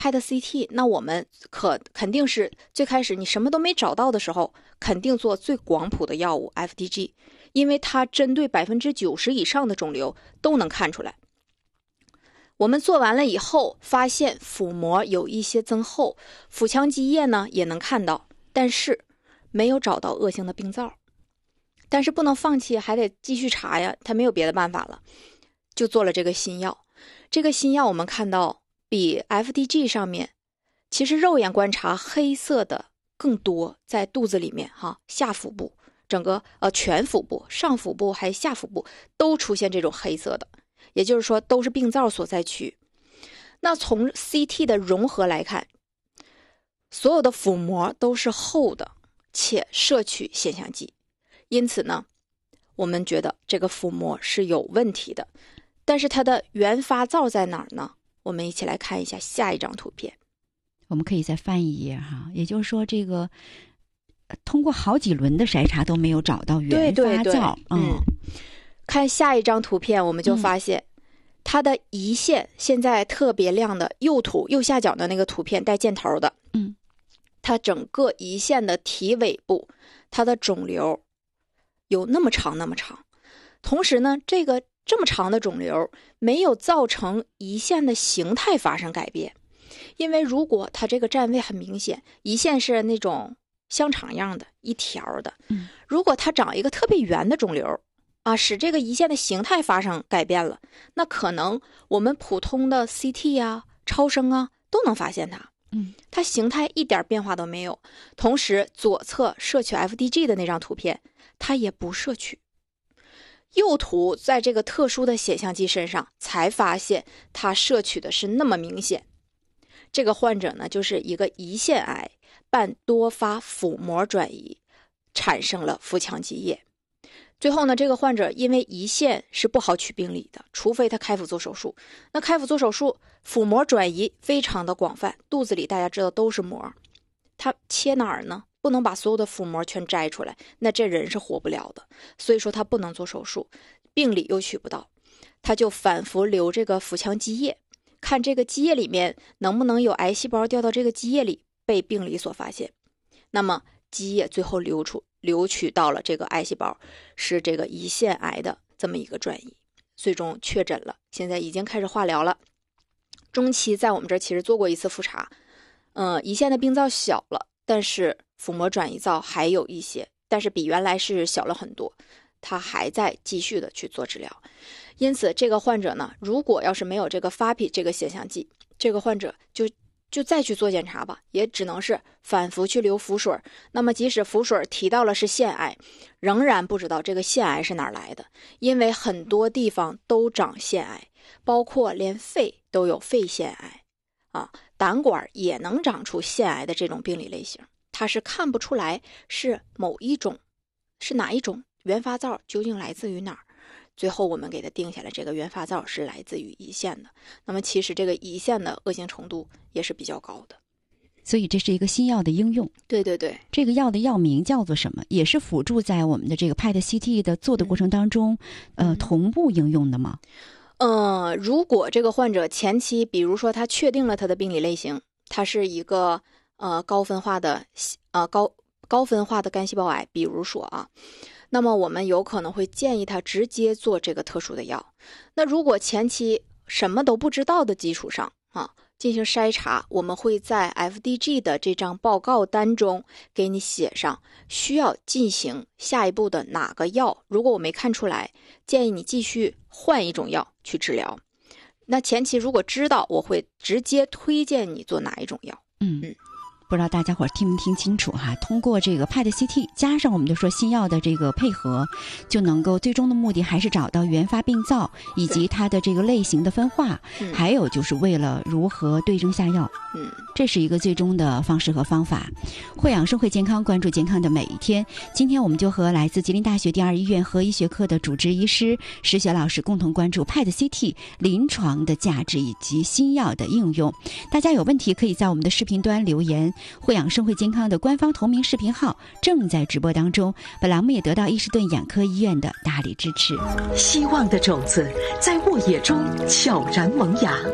PET CT， 那我们肯定是最开始你什么都没找到的时候，肯定做最广谱的药物 FDG， 因为它针对90%以上的肿瘤都能看出来。我们做完了以后，发现腹膜有一些增厚，腹腔积液呢也能看到，但是没有找到恶性的病灶。但是不能放弃，还得继续查呀，他没有别的办法了，就做了这个新药。这个新药我们看到比 FDG 上面，其实肉眼观察黑色的更多，在肚子里面下腹部，整个全腹部、上腹部还下腹部都出现这种黑色的，也就是说都是病灶所在区。那从 CT 的融合来看，所有的腹膜都是厚的，且摄取腺相肌，因此呢，我们觉得这个腹膜是有问题的。但是它的原发灶在哪儿呢？我们一起来看一下下一张图片。 我们可以再翻一页哈，也就是说这个通过好几轮的筛查都没有找到原发灶。 看下一张图片，我们就发现它的胰腺现在特别亮的右下角的那个图片带箭头的，它整个胰腺的体尾部，它的肿瘤有那么长那么长。同时呢，这么长的肿瘤没有造成胰腺的形态发生改变，因为如果它这个占位很明显，胰腺是那种香肠样的一条的，如果它长一个特别圆的肿瘤使这个胰腺的形态发生改变了，那可能我们普通的 CT 啊、超声啊都能发现它形态一点变化都没有。同时左侧摄取 FDG 的那张图片，它也不摄取。右图在这个特殊的显像剂身上才发现它摄取的是那么明显。这个患者呢，就是一个胰腺癌伴多发腹膜转移，产生了腹腔积液。最后呢，这个患者因为胰腺是不好取病理的，除非他开腹做手术。那开腹做手术，腹膜转移非常的广泛，肚子里大家知道都是膜，他切哪儿呢？不能把所有的腹膜全摘出来，那这人是活不了的。所以说他不能做手术，病理又取不到，他就反复留这个腹腔积液，看这个积液里面能不能有癌细胞掉到这个积液里被病理所发现。那么积液最后留取到了这个癌细胞，是这个胰腺癌的这么一个转移，最终确诊了，现在已经开始化疗了。中期在我们这儿其实做过一次复查，胰腺的病灶小了，但是腹膜转移灶还有一些，但是比原来是小了很多，他还在继续的去做治疗。因此这个患者呢，如果要是没有这个 FAPI 这个显像剂，这个患者就再去做检查吧，也只能是反复去留腹水。那么即使腹水提到了是腺癌，仍然不知道这个腺癌是哪儿来的，因为很多地方都长腺癌，包括连肺都有肺腺癌胆管也能长出腺癌的这种病理类型，它是看不出来是哪一种原发灶究竟来自于哪儿。最后我们给它定下来，这个原发灶是来自于胰腺的。那么其实这个胰腺的恶性程度也是比较高的， 所以这是一个新药的应用。 对对对， 这个药的药名叫做什么？也是辅助在我们的这个 PET CT 的做的过程当中，同步应用的吗？ 如果这个患者前期，比如说他确定了他的病理类型，他是一个高分化的干细胞癌，比如说那么我们有可能会建议他直接做这个特殊的药。那如果前期什么都不知道的基础上进行筛查，我们会在 FDG 的这张报告单中给你写上需要进行下一步的哪个药，如果我没看出来，建议你继续换一种药去治疗。那前期如果知道，我会直接推荐你做哪一种药。 不知道大家伙听没听清楚哈？通过这个 PET CT 加上我们就说新药的这个配合，就能够最终的目的还是找到原发病灶以及它的这个类型的分化，还有就是为了如何对症下药。这是一个最终的方式和方法。惠养生会健康，关注健康的每一天。今天我们就和来自吉林大学第2医院核医学科的主治医师石雪老师共同关注 PET CT 临床的价值以及新药的应用。大家有问题可以在我们的视频端留言。惠养生会健康的官方同名视频号正在直播当中，本栏目也得到伊士顿眼科医院的大力支持。 希望的种子在沃野中悄然萌芽，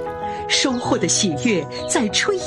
收获的喜悦在吹